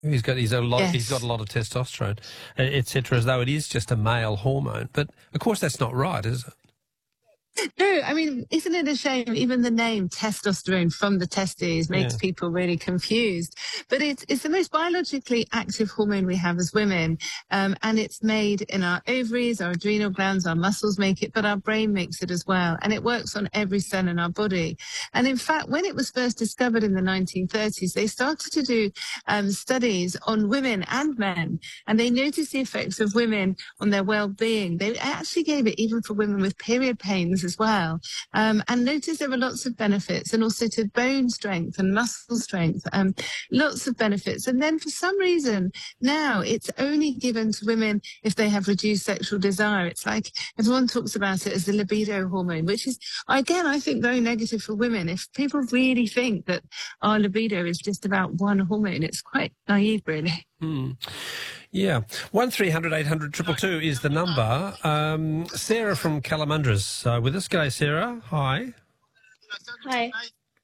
He's a lot. He's got Yes. a lot of testosterone, etc. As though it is just a male hormone, but of course that's not right, is it? No, I mean, isn't it a shame? Even the name testosterone from the testes makes Yeah. people really confused. But it's the most biologically active hormone we have as women. And it's made in our ovaries, our adrenal glands, our muscles make it, but our brain makes it as well. And it works on every cell in our body. And in fact, when it was first discovered in the 1930s, they started to do studies on women and men. And they noticed the effects of women on their well-being. They actually gave it even for women with period pains as well. And noticed there were lots of benefits, and also to bone strength and muscle strength, lots of benefits. And then for some reason, now it's only given to women if they have reduced sexual desire. It's like everyone talks about it as the libido hormone, which is, again, I think very negative for women. If people really think that our libido is just about one hormone, it's quite naive, really. Yeah. 1300 800 222 is the number. Sarah from Kalamundras with us. G'day, Sarah. Hi. Hi.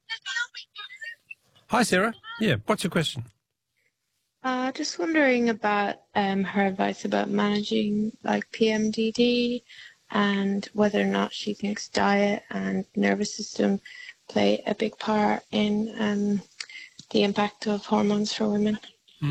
Hi, Sarah. Yeah. What's your question? Just wondering about her advice about managing like PMDD and whether or not she thinks diet and nervous system play a big part in the impact of hormones for women.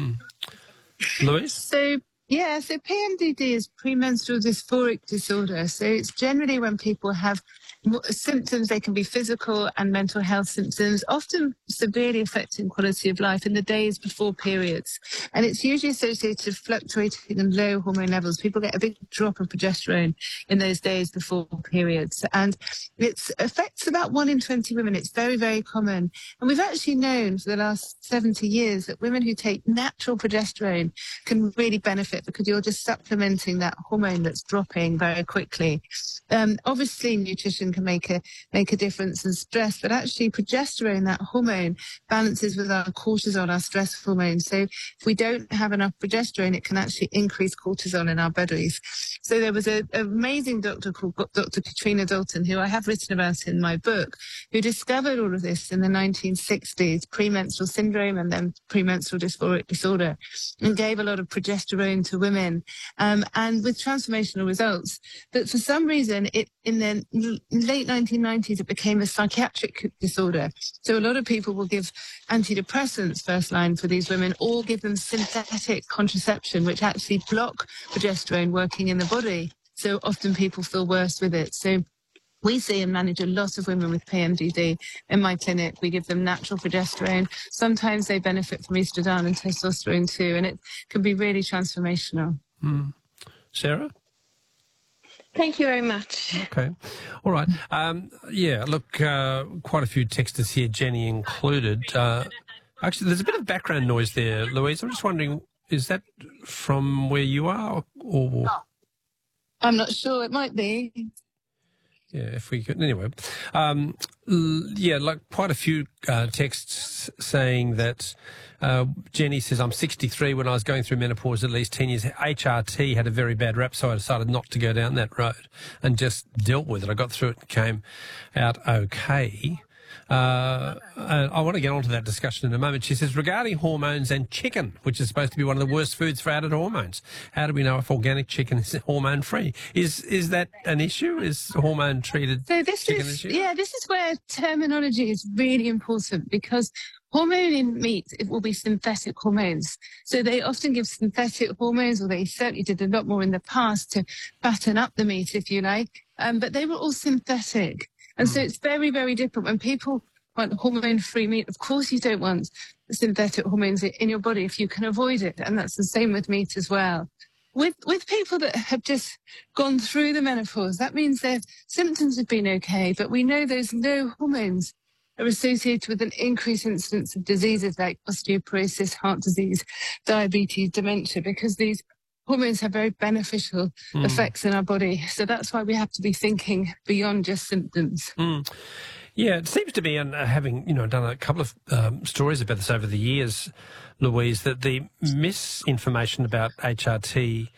Louise? So PMDD is premenstrual dysphoric disorder. So it's generally when people have symptoms. They can be physical and mental health symptoms, often severely affecting quality of life in the days before periods. And it's usually associated with fluctuating and low hormone levels. People get a big drop of progesterone in those days before periods. And it affects about 1 in 20 women. It's very, very common. And we've actually known for the last 70 years that women who take natural progesterone can really benefit, because you're just supplementing that hormone that's dropping very quickly. Obviously, nutrition can make a difference, and stress, but actually progesterone, that hormone, balances with our cortisol, our stress hormone. So if we don't have enough progesterone, it can actually increase cortisol in our bodies. So there was an amazing doctor called Dr. Katrina Dalton, who I have written about in my book, who discovered all of this in the 1960s, premenstrual syndrome and then premenstrual dysphoric disorder, and gave a lot of progesterone to women, and with transformational results. But for some reason, in the late 1990s, it became a psychiatric disorder. So a lot of people will give antidepressants first line for these women, or give them synthetic contraception, which actually block progesterone working in the body. So often people feel worse with it. So we see and manage a lot of women with PMDD in my clinic. We give them natural progesterone. Sometimes they benefit from estrogen and testosterone too, and it can be really transformational. Sarah? Thank you very much. Okay. All right. Look, quite a few texters here, Jenny included. Actually, there's a bit of background noise there, Louise. I'm just wondering, is that from where you are? Or... I'm not sure. It might be. Yeah, if we could. Anyway, like quite a few texts saying that Jenny says, I'm 63. When I was going through menopause at least 10 years, HRT had a very bad rap, so I decided not to go down that road and just dealt with it. I got through it and came out okay. And I want to get onto that discussion in a moment. She says, regarding hormones and chicken, which is supposed to be one of the worst foods for added hormones, how do we know if organic chicken is hormone-free? Is that an issue? Is hormone-treated chicken an issue? Yeah, this is where terminology is really important, because hormone in meat, it will be synthetic hormones. So they often give synthetic hormones, or they certainly did a lot more in the past to fatten up the meat, if you like. But they were all synthetic. And so it's very, very different. When people want hormone-free meat, of course you don't want synthetic hormones in your body if you can avoid it. And that's the same with meat as well. With people that have just gone through the menopause, that means their symptoms have been okay, but we know those low hormones are associated with an increased incidence of diseases like osteoporosis, heart disease, diabetes, dementia, because these hormones have very beneficial effects in our body. So that's why we have to be thinking beyond just symptoms. Yeah, it seems to be, and having done a couple of stories about this over the years, Louise, that the misinformation about HRT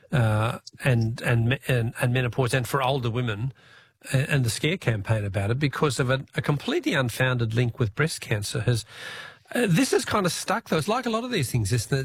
and menopause, and for older women, and the scare campaign about it, because of a completely unfounded link with breast cancer, this has kind of stuck, though. It's like a lot of these things, isn't it?